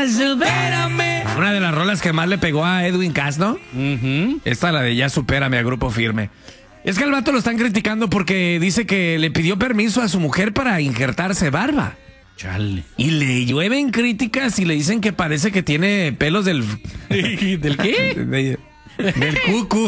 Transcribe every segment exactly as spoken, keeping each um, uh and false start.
supérame. Una de las rolas que más le pegó a Edwin Cass, ¿no? Uh-huh. Esta, la de Ya supérame, a Grupo Firme. Es que al vato lo están criticando porque dice que le pidió permiso a su mujer para injertarse barba. Chale. Y le llueven críticas y le dicen que parece que tiene pelos del... ¿Del qué? De- del cucu.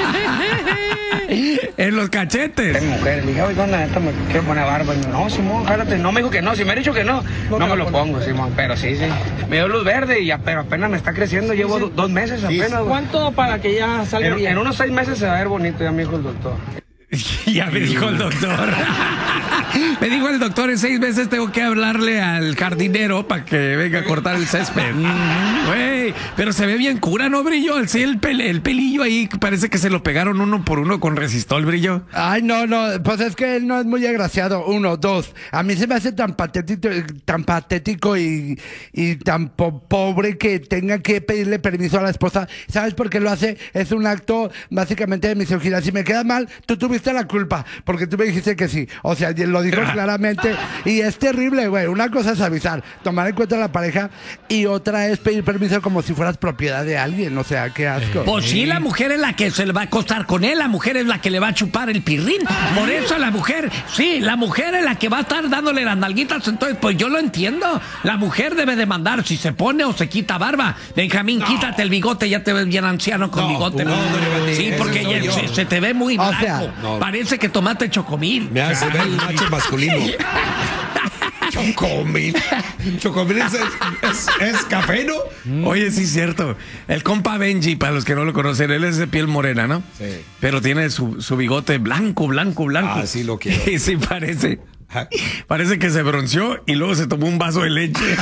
En los cachetes. Tengo mujer, le dije, oye, ¿dónde neta me quiero poner barba? Y me dijo, no, Simón, jálate. No me dijo que no, si me ha dicho que no, no, no me lo pongo, Simón, pero sí, sí. Me dio luz verde y ya, pero apenas me está creciendo, llevo sí. do- dos meses apenas, güey. ¿Cuánto para que ya salga En, bien? en unos seis meses se va a ver bonito, ya me dijo el doctor. Ya me dijo el doctor. Me dijo el doctor, en seis meses tengo que hablarle al jardinero para que venga a cortar el césped. Güey, pero se ve bien cura, ¿no, Brillo? Al sí, el, pel- el pelillo ahí parece que se lo pegaron uno por uno con resistol, Brillo. Ay, no, no, pues es que él no es muy agraciado. Uno, dos. A mí se me hace tan patético, tan patético y, y tan po- pobre que tenga que pedirle permiso a la esposa. ¿Sabes por qué lo hace? Es un acto básicamente de misoginia. Si me queda mal, tú tuviste la culpa, porque tú me dijiste que sí. O sea, y lo dijo claramente. Y es terrible, güey. Una cosa es avisar, tomar en cuenta a la pareja, y otra es pedir permiso como si fueras propiedad de alguien. O sea, qué asco. Pues sí, la mujer es la que se le va a acostar con él, la mujer es la que le va a chupar el pirrín. Por eso la mujer, sí, la mujer es la que va a estar dándole las nalguitas. Entonces, pues yo lo entiendo. La mujer debe de mandar si se pone o se quita barba. Benjamín, no. Quítate el bigote, ya te ves bien anciano con No, bigote. no, no, no, no, sí, ese porque soy ya yo. se, se te ve muy O blanco. sea, no. Parece que tomaste chocomil. Me hace ver macho masculino. Chocomil. Chocomil es, es, es café, ¿no? Mm. Oye, sí es cierto. El compa Benji, para los que no lo conocen, él es de piel morena, ¿no? Sí. Pero tiene su, su bigote blanco, blanco, blanco. Ah, sí lo quiero. Sí, sí, parece. Parece que se bronceó y luego se tomó un vaso de leche.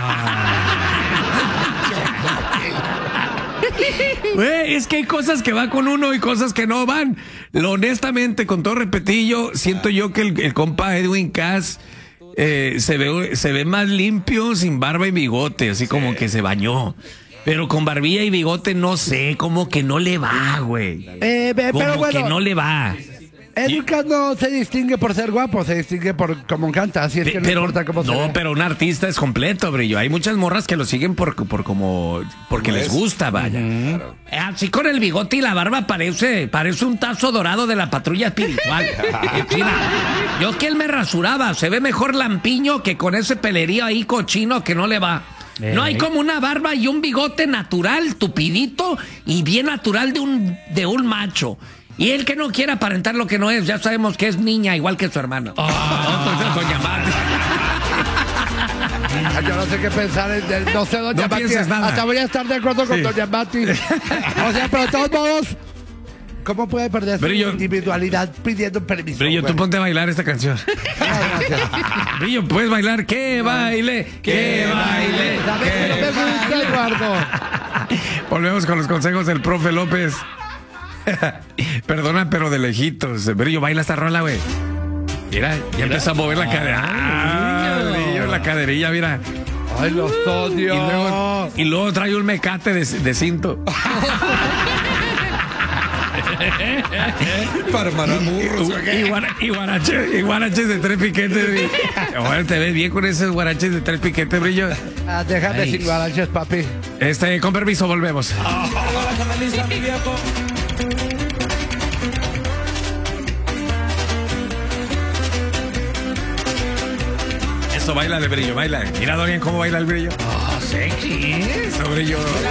Güey, es que hay cosas que van con uno y cosas que no van. Lo, honestamente, con todo repetillo, siento yo que el, el compa Edwin Cass eh, se ve, se ve más limpio sin barba y bigote, así sí. Como que se bañó. Pero con barbilla y bigote no sé, como que no le va, güey. Eh, be- Como pero bueno, que no le va. Edwin Cass no se distingue por ser guapo, se distingue por cómo canta, así es que no pero, importa cómo se no, ve. pero un artista es completo, Brillo. Hay muchas morras que lo siguen por, por como porque ¿Cómo les es? gusta, vaya. Uh-huh. Así con el bigote y la barba parece, parece un tazo dorado de la patrulla espiritual. Mira, yo que él me rasuraba, se ve mejor lampiño que con ese pelerío ahí cochino que no le va. Eh, no hay como una barba y un bigote natural, tupidito y bien natural de un, de un macho. Y el que no quiere aparentar lo que no es, ya sabemos que es niña, igual que su hermano. Oh, no, doña Mati. Yo no sé qué pensar, en, no sé, doña No Mati. pienses nada. Hasta voy a estar de acuerdo con Sí. doña Mati. O sea, pero de todos modos, ¿cómo puede perder su Brillo. individualidad pidiendo permiso? Brillo, güey? tú ponte a bailar esta canción. No, gracias. Brillo, puedes bailar. Que baile, que baile. ¿Sabes que no me gusta, Eduardo? Volvemos con los consejos del profe López. Perdona, pero de lejitos. Brillo, baila esta rola, güey. Mira, ya empieza a mover la cadera. Ah, Brillo, la caderilla, mira. Ay, los odio. Y luego, y luego trae un mecate de, de cinto. Para maramurros. Y, guara- y guaraches, y guaraches de tres piquetes. Brillo. Ahora te ves bien con esos guaraches de tres piquetes, Brillo. Ah, déjame Ay. sin guaraches, papi. Este, con permiso, volvemos. Eso, baila el Brillo, baila. Mira, Dorian, cómo baila el Brillo. Oh, sexy. Eso, Brillo.